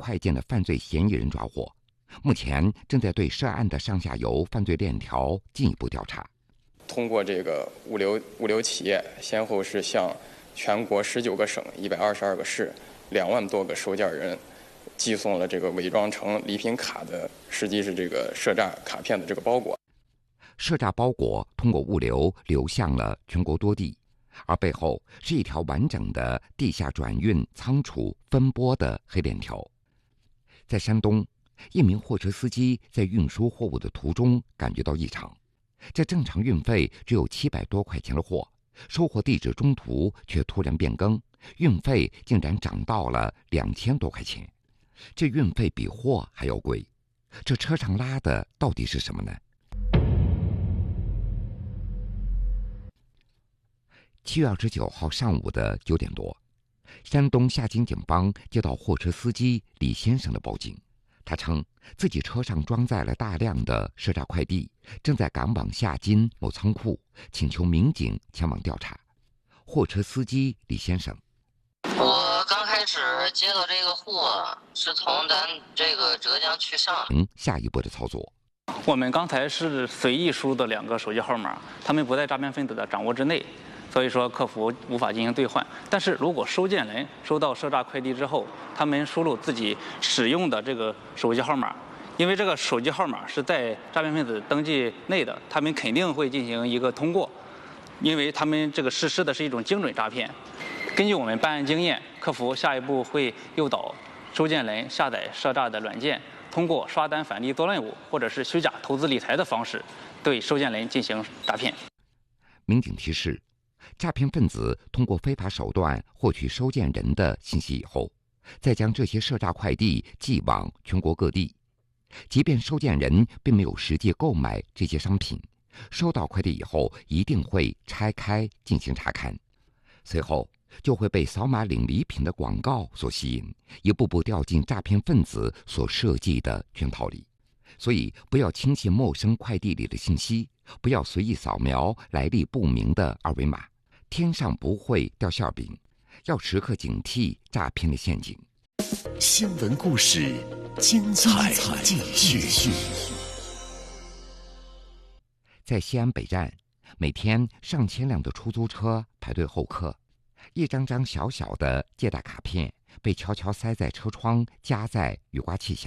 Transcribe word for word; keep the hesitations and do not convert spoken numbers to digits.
快件的犯罪嫌疑人抓获，目前正在对涉案的上下游犯罪链条进一步调查。 通过这个物流物流企业，先后是向全国十九个省、一百二十二个市、两万多个收件人寄送了这个伪装成礼品卡的，实际是这个赊诈卡片的这个包裹。 赊诈包裹通过物流流向了全国多地，而背后是一条完整的地下转运、仓储、分拨的黑链条。在山东，一名货车司机在运输货物的途中感觉到异常。这正常运费只有七百多块钱的货，收货地址中途却突然变更，运费竟然涨到了两千多块钱。这运费比货还要贵，这车上拉的到底是什么呢？七月二十九号上午的九点多，山东夏津警方接到货车司机李先生的报警。他称自己车上装载了大量的赊诈快递，正在赶往夏津某仓库，请求民警前往调查。货车司机李先生： 我刚开始接到这个货是从咱这个浙江去上海。 嗯，下一步的操作， 我们刚才是随意输的两个手机号码，他们不在诈骗分子的掌握之内，所以说客服无法进行兑换。但是如果收件人收到赊诈快递之后，他们输入自己使用的这个手机号码，因为这个手机号码是在诈骗分子登记内的，他们肯定会进行一个通过，因为他们这个实施的是一种精准诈骗。根据我们办案经验，客服下一步会诱导收件人下载赊诈的软件，通过刷单返利做任务或者是虚假投资理财的方式对收件人进行诈骗。 民警提示，诈骗分子通过非法手段获取收件人的信息以后，再将这些赊诈快递寄往全国各地。即便收件人并没有实际购买这些商品，收到快递以后一定会拆开进行查看，随后就会被扫码领礼品的广告所吸引，一步步掉进诈骗分子所设计的圈套里。所以不要轻信陌生快递里的信息，不要随意扫描来历不明的二维码，天上不会掉馅饼，要时刻警惕诈骗的陷阱。 新闻故事精彩继续。 在西安北站，每天上千辆的出租车排队候客，一张张小小的借贷卡片被悄悄塞在车窗，夹在雨刮器下。